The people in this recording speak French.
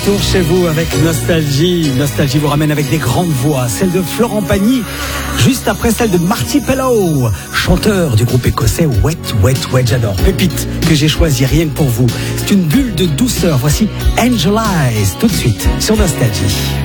Tour chez vous avec Nostalgie. Nostalgie vous ramène avec des grandes voix. Celle de Florent Pagny, juste après celle de Marty Pellow, chanteur du groupe écossais Wet Wet Wet. J'adore. Pépite que j'ai choisi rien que pour vous. C'est une bulle de douceur. Voici Angel Eyes tout de suite sur Nostalgie.